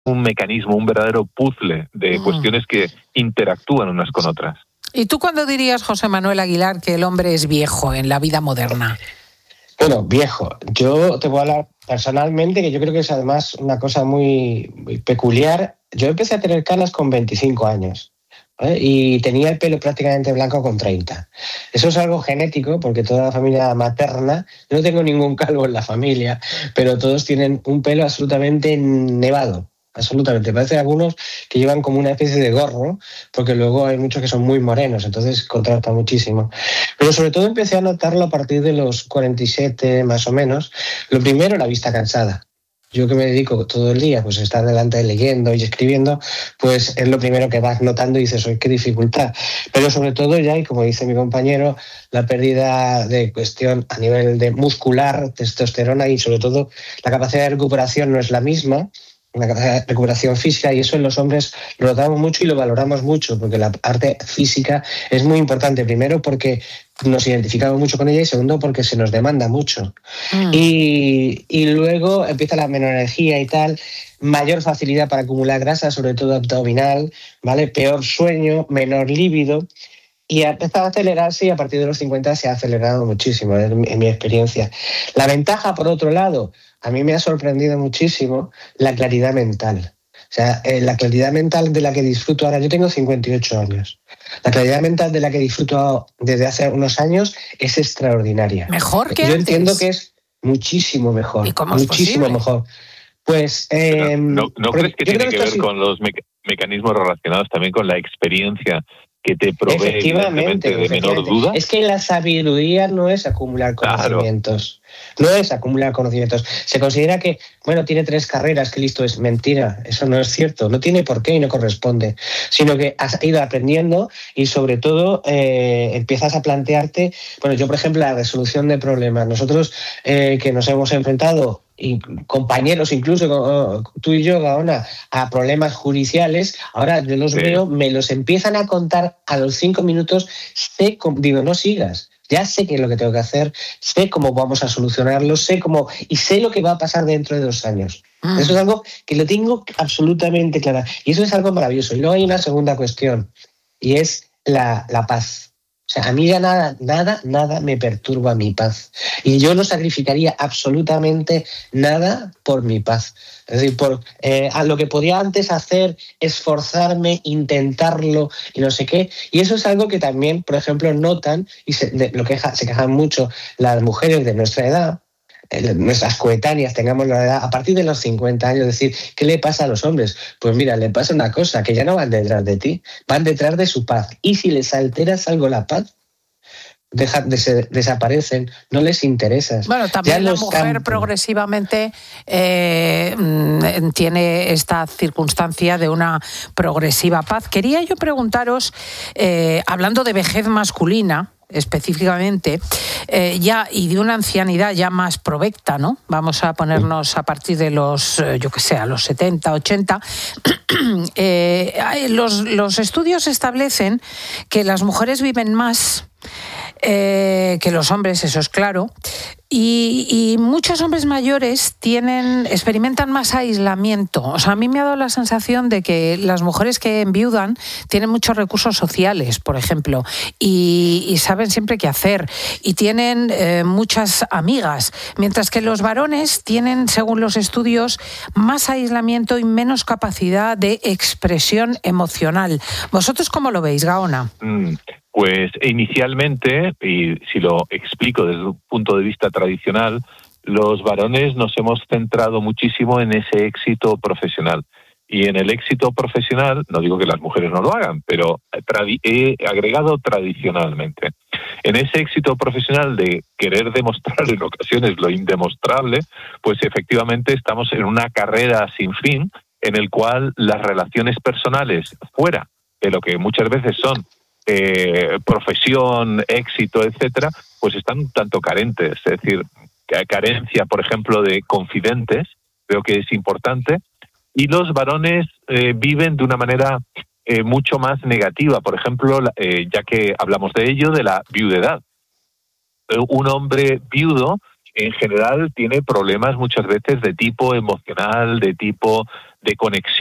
un mecanismo, un verdadero puzzle de cuestiones que interactúan unas con otras. ¿Y tú cuándo dirías, José Manuel Aguilar, que el hombre es viejo en la vida moderna? Bueno, viejo. Yo te voy a hablar personalmente, que yo creo que es además una cosa muy peculiar. Yo empecé a tener canas con 25 años. Y tenía el pelo prácticamente blanco con 30. Eso es algo genético, porque toda la familia materna, yo no tengo ningún calvo en la familia, pero todos tienen un pelo absolutamente nevado. Absolutamente. Parece algunos que llevan como una especie de gorro, porque luego hay muchos que son muy morenos, entonces contrasta muchísimo. Pero sobre todo empecé a notarlo a partir de los 47 más o menos. Lo primero, la vista cansada. Yo que me dedico todo el día pues a estar delante leyendo y escribiendo, pues es lo primero que vas notando y dices, ¡ay, qué dificultad! Pero sobre todo ya, y como dice mi compañero, la pérdida de cuestión a nivel de muscular, testosterona y sobre todo la capacidad de recuperación no es la misma, la capacidad de recuperación física, y eso en los hombres lo notamos mucho y lo valoramos mucho, porque la parte física es muy importante, primero porque nos identificamos mucho con ella y segundo porque se nos demanda mucho. Y luego empieza la menor energía y tal, mayor facilidad para acumular grasa, sobre todo abdominal, ¿vale? Peor sueño, menor líbido. Y ha empezado a acelerarse y a partir de los 50 se ha acelerado muchísimo, en mi experiencia. La ventaja, por otro lado, a mí me ha sorprendido muchísimo la claridad mental. O sea, la claridad mental de la que disfruto ahora, yo tengo 58 años. La claridad mental de la que disfruto desde hace unos años es extraordinaria. ¿Mejor que yo antes? Entiendo que es muchísimo mejor. ¿Y cómo es muchísimo posible? mejor. Pues, ¿No crees que tiene que ver con los mecanismos relacionados también con la experiencia que te provee evidentemente de menor duda? Es que la sabiduría no es acumular conocimientos. Claro. No es acumular conocimientos. Se considera que, bueno, tiene 3 carreras, que listo es. Mentira, eso no es cierto. No tiene por qué y no corresponde. Sino que has ido aprendiendo y sobre todo empiezas a plantearte, bueno, yo por ejemplo la resolución de problemas. Nosotros que nos hemos enfrentado, y compañeros incluso, tú y yo, Gaona, a problemas judiciales, ahora yo los veo, me los empiezan a contar a los 5 minutos, digo, no sigas. Ya sé qué es lo que tengo que hacer, sé cómo vamos a solucionarlo, y sé lo que va a pasar dentro de 2 años. Eso es algo que lo tengo absolutamente claro. Y eso es algo maravilloso. Y luego hay una segunda cuestión, y es la paz. O sea, a mí ya nada me perturba mi paz. Y yo no sacrificaría absolutamente nada por mi paz. Es decir, a lo que podía antes hacer, esforzarme, intentarlo y no sé qué. Y eso es algo que también, por ejemplo, notan y se quejan mucho las mujeres de nuestra edad, nuestras coetáneas, tengamos la edad a partir de los 50 años, decir, ¿qué le pasa a los hombres? Pues mira, le pasa una cosa, que ya no van detrás de ti, van detrás de su paz. Y si les alteras algo la paz, desaparecen, no les interesas. Bueno, también la mujer progresivamente tiene esta circunstancia de una progresiva paz. Quería yo preguntaros, hablando de vejez masculina, específicamente, ya y de una ancianidad ya más provecta, ¿no? Vamos a ponernos a partir de los, a los 70, 80. Los estudios establecen que las mujeres viven más que los hombres, eso es claro, y muchos hombres mayores experimentan más aislamiento. O sea, a mí me ha dado la sensación de que las mujeres que enviudan tienen muchos recursos sociales, por ejemplo, y saben siempre qué hacer, y tienen muchas amigas, mientras que los varones tienen, según los estudios, más aislamiento y menos capacidad de expresión emocional. ¿Vosotros cómo lo veis, Gaona? Pues inicialmente, y si lo explico desde un punto de vista tradicional, los varones nos hemos centrado muchísimo en ese éxito profesional. Y en el éxito profesional, no digo que las mujeres no lo hagan, pero he agregado tradicionalmente. En ese éxito profesional de querer demostrar en ocasiones lo indemostrable, pues efectivamente estamos en una carrera sin fin en el cual las relaciones personales fuera de lo que muchas veces son profesión, éxito, etcétera, pues están un tanto carentes. Es decir, carencia, por ejemplo, de confidentes, creo que es importante, y los varones viven de una manera mucho más negativa. Por ejemplo, ya que hablamos de ello, de la viudedad. Un hombre viudo en general tiene problemas muchas veces de tipo emocional, de tipo de conexión